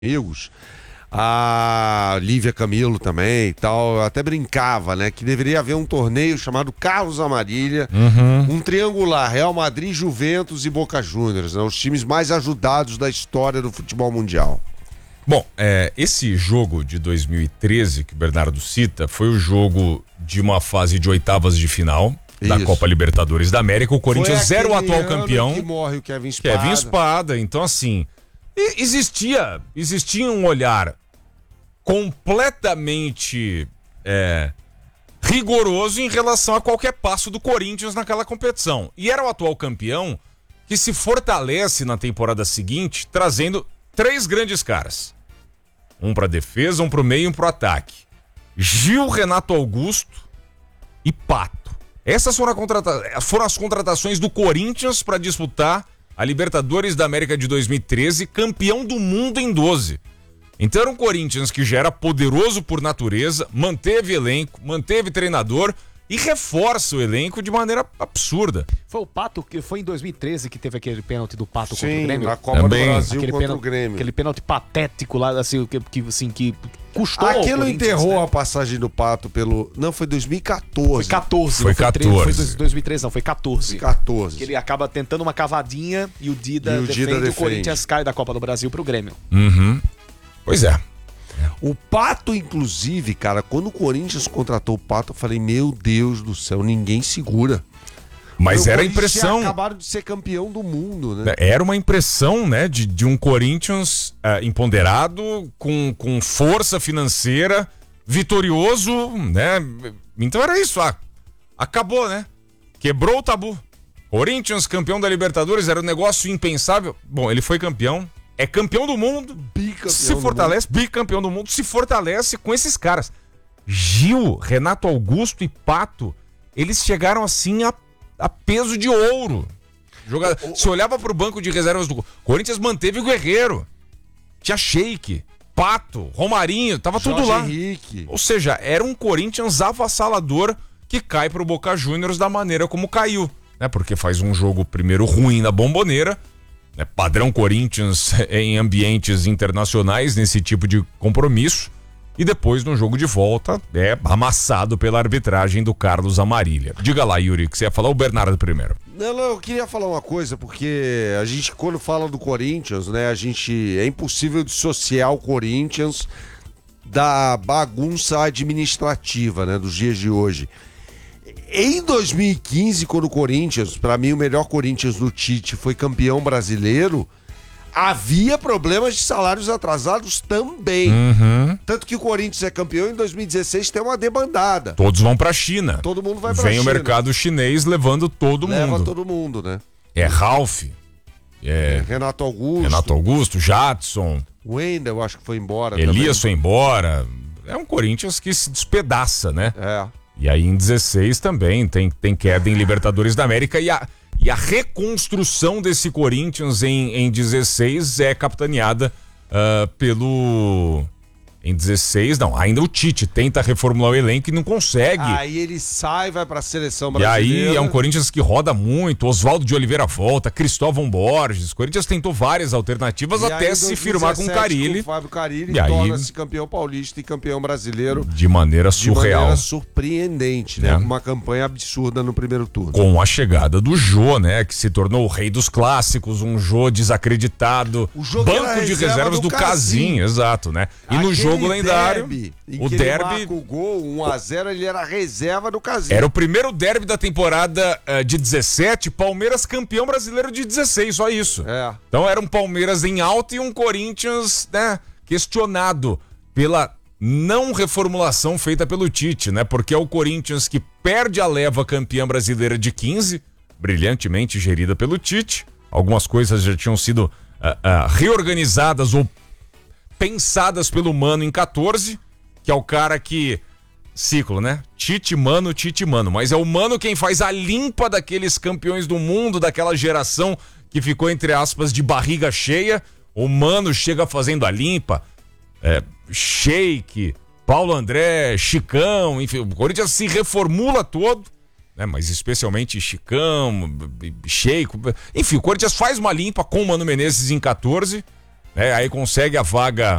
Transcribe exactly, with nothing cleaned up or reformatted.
amigos, a Lívia Camilo também e tal, eu até brincava, né, que deveria haver um torneio chamado Carlos Amarília, Uhum. um triangular, Real Madrid, Juventus e Boca Juniors, né, os times mais ajudados da história do futebol mundial. Bom, é, esse jogo de dois mil e treze que o Bernardo cita foi o jogo de uma fase de oitavas de final da Isso. Copa Libertadores da América. O Corinthians Foi era o aquele atual ano campeão. que morre o Kevin Espada. Kevin Espada. Então, assim, e- existia, existia um olhar completamente é, rigoroso em relação a qualquer passo do Corinthians naquela competição. E era o atual campeão que se fortalece na temporada seguinte, trazendo três grandes caras. Um para defesa, um para o meio e um para o ataque. Gil, Renato Augusto e Pato. Essas foram, a contrata- foram as contratações do Corinthians para disputar a Libertadores da América de dois mil e treze, campeão do mundo em doze. Então era um Corinthians que já era poderoso por natureza, manteve elenco, manteve treinador e reforça o elenco de maneira absurda. Foi o Pato, que foi em dois mil e treze que teve aquele pênalti do Pato contra o Sim, Grêmio? na Copa Também. do Brasil Aquele contra pênalti, o Grêmio. aquele pênalti patético lá, assim, que, que, assim, que custou ao Aquilo Corinthians, enterrou né? a passagem do Pato pelo... Não, foi dois mil e quatorze. Foi quatorze. Foi não treze, quatorze. Foi dois mil e treze, não, foi quatorze. quatorze. Que ele acaba tentando uma cavadinha e o Dida E o defende, Dida o defende. Corinthians cai da Copa do Brasil pro Grêmio. Uhum. Pois é. O Pato, inclusive, cara, quando o Corinthians contratou o Pato, eu falei, meu Deus do céu, ninguém segura. Mas O era a Corinthians tinha impressão... acabaram de ser campeão do mundo, né? Era uma impressão, né, de, de um Corinthians uh, empoderado, com, com força financeira, vitorioso, né? Então era isso, ah, acabou, né? Quebrou o tabu. Corinthians, campeão da Libertadores, era um negócio impensável. Bom, ele foi campeão, é campeão do mundo, Bicampeão se do fortalece, bicampeão do mundo, se fortalece com esses caras. Gil, Renato Augusto e Pato, eles chegaram assim a, a peso de ouro. Joga... Se olhava pro banco de reservas do Corinthians, manteve o Guerreiro. Tinha Sheik, Pato, Romarinho, tava tudo Jorge lá. Henrique. Ou seja, era um Corinthians avassalador que cai pro Boca Juniors da maneira como caiu, né? Porque faz um jogo primeiro ruim na Bomboneira, né? Padrão Corinthians em ambientes internacionais nesse tipo de compromisso. E depois, no jogo de volta, é amassado pela arbitragem do Carlos Amarília. Diga lá, Yuri, que você ia falar, o Bernardo primeiro. Não, não, eu queria falar uma coisa, porque a gente, quando fala do Corinthians, né, a gente, é impossível dissociar o Corinthians da bagunça administrativa, né, dos dias de hoje. Em dois mil e quinze, quando o Corinthians, pra mim o melhor Corinthians do Tite, foi campeão brasileiro, havia problemas de salários atrasados também. Uhum. Tanto que o Corinthians é campeão, em dois mil e dezesseis tem uma debandada. Todos vão pra China. Todo mundo vai pra Vem China. o mercado chinês levando todo Leva mundo. todo mundo, né? É Ralph, é Renato Augusto, Renato Augusto, Jadson, Wendel, eu acho que foi embora Elias foi embora. É um Corinthians que se despedaça, né? também. É. E aí em dezesseis também tem, tem queda em Libertadores da América e a, e a reconstrução desse Corinthians em, em dezesseis é capitaneada uh, pelo... Em dezesseis, não, ainda o Tite tenta reformular o elenco e não consegue. Aí ele sai, vai pra seleção E brasileira. aí é um Corinthians que roda muito, Oswaldo de Oliveira volta, Cristóvão Borges. O Corinthians tentou várias alternativas E até aí, em se firmar com o dois mil e dezessete, Carille. com o Fábio Carille, E aí- torna-se campeão paulista e campeão brasileiro De maneira de surreal. maneira surpreendente, né? É. Uma campanha absurda no primeiro turno. Com a chegada do Jô, né? Que se tornou o rei dos clássicos, um Jô desacreditado. O Jô que era Banco de reserva reservas do do Casim, exato, né? E no Aquele jogo lendário, derby, em o que ele derby marca o gol, um a zero, ele era a reserva do Casim. era o primeiro derby da temporada eh, de dezessete, Palmeiras campeão brasileiro de dezesseis, só isso. É. Então era um Palmeiras em alta e um Corinthians, né, questionado pela não reformulação feita pelo Tite, né? Porque é o Corinthians que perde a leva campeã brasileira de quinze, brilhantemente gerida pelo Tite. Algumas coisas já tinham sido ah, ah, reorganizadas ou pensadas pelo Mano em quatorze, que é o cara que... Ciclo, né? Tite, Mano, Tite, Mano. Mas é o Mano quem faz a limpa daqueles campeões do mundo, daquela geração que ficou, entre aspas, de barriga cheia. O Mano chega fazendo a limpa. É, Sheik, Paulo André, Chicão, enfim, o Corinthians se reformula todo, né? Mas especialmente Chicão, Sheik. Enfim, o Corinthians faz uma limpa com o Mano Menezes em quatorze. né? Aí consegue a vaga